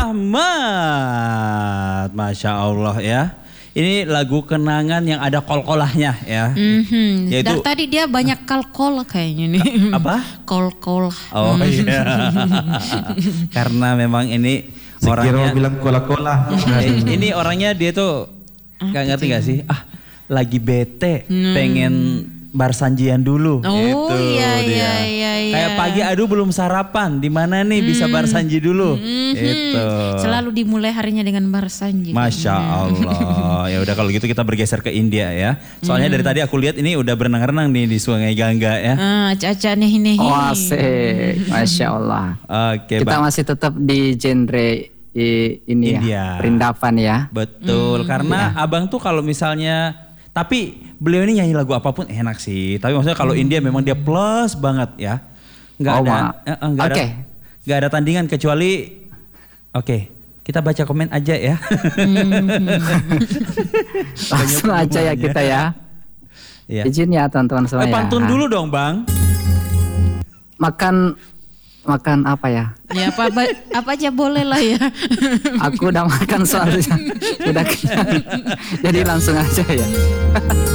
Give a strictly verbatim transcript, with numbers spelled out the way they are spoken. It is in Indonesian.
Ahmad, Masya Allah ya. Ini lagu kenangan yang ada kol-kolahnya ya. Mm-hmm. Yaitu, Dari tadi dia banyak kol-kol kayaknya nih. Apa? Kol-kol. Oh iya. Karena memang ini orangnya. Sekira bilang kola-kola. Ini orangnya dia tuh nggak ngerti gak sih? Ah lagi bete, hmm. pengen barsanjian dulu. Oh gitu, iya, dia. iya iya iya. Kayak pagi aduh belum sarapan, di mana nih hmm. bisa barsanji dulu? Hmm. Itu. Selalu dimulai harinya dengan barsanji. Masya Allah. Ya udah kalau gitu kita bergeser ke India ya. Soalnya hmm. dari tadi aku lihat ini udah berenang-renang nih di Sungai Gangga ya. Ah, caca nih ini. Oh asik, Masya Allah. Oke. Kita Bang. masih tetap di genre i, ini India. ya, perindavan ya. Betul, hmm. karena ya. Abang tuh kalau misalnya, tapi beliau ini nyanyi lagu apapun enak sih. Tapi maksudnya kalau hmm. India memang dia plus banget ya. Nggak oh, ada, eh, nggak okay. ada, nggak ada tandingan kecuali, oke, okay, kita baca komen aja ya. Hmm. Langsung aja ya kita ya. Ya. Izin ya teman-teman semua eh, ya. Pantun dulu dong Bang. Makan makan apa ya? Ya apa apa, apa aja boleh lah ya. Aku udah makan soalnya. Udah kenyang. Jadi langsung aja ya.